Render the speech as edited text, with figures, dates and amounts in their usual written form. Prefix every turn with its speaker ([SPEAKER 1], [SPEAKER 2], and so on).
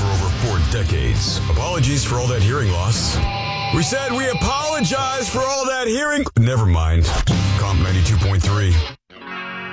[SPEAKER 1] for over 4 decades. Apologies for all that hearing loss. We said we apologize for all that hearing. Never mind. Comp 92.3.